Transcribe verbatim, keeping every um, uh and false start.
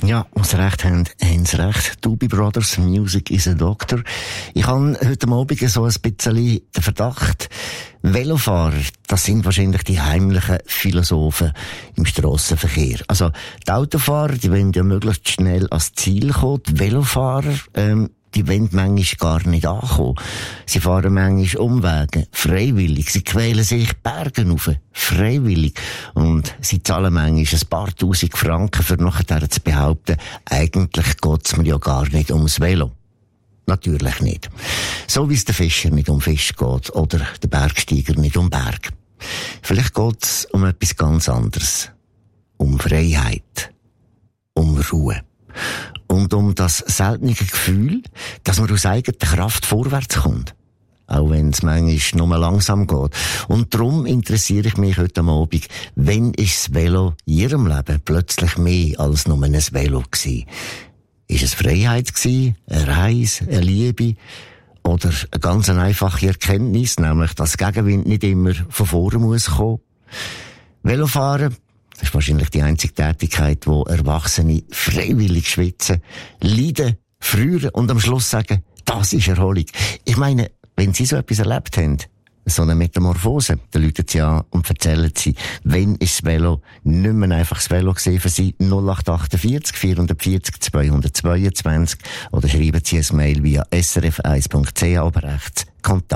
Ja, was recht haben, haben sie recht. Doobie Brothers, Music is a Doctor. Ich habe heute Abend so ein bisschen den Verdacht, Velofahrer, das sind wahrscheinlich die heimlichen Philosophen im Strassenverkehr. Also, die Autofahrer, die wollen ja möglichst schnell ans Ziel kommen. Die Velofahrer, ähm, die wollen manchmal gar nicht ankommen. Sie fahren manchmal Umwege, freiwillig. Sie quälen sich Bergen rauf, freiwillig. Und sie zahlen manchmal ein paar tausend Franken, für nachher zu behaupten, eigentlich geht's mir ja gar nicht ums Velo. Natürlich nicht. So wie es der Fischer nicht um Fisch geht oder der Bergsteiger nicht um Berg. Vielleicht geht's um etwas ganz anderes. Um Freiheit. Um Ruhe. Und um das seltene Gefühl, dass man aus eigener Kraft vorwärts kommt. Auch wenn es manchmal nur langsam geht. Und darum interessiere ich mich heute Abend, wenn ist das Velo in Ihrem Leben plötzlich mehr als nur ein Velo gewesen? Ist es Freiheit gewesen, eine Reise, eine Liebe oder eine ganz einfache Erkenntnis, nämlich, dass Gegenwind nicht immer von vorne muss kommen? Velofahren, das ist wahrscheinlich die einzige Tätigkeit, wo Erwachsene freiwillig schwitzen, leiden, frieren und am Schluss sagen, das ist Erholung. Ich meine, wenn Sie so etwas erlebt haben, so eine Metamorphose, dann läuten Sie an und erzählen Sie, wenn ist das Velo nicht mehr einfach das Velo gesehen für Sie, null acht achtundvierzig vierhundertvierzig zweihundertzweiundzwanzig oder schreiben Sie ein Mail via s r f eins punkt c h, aber rechts Kontakt.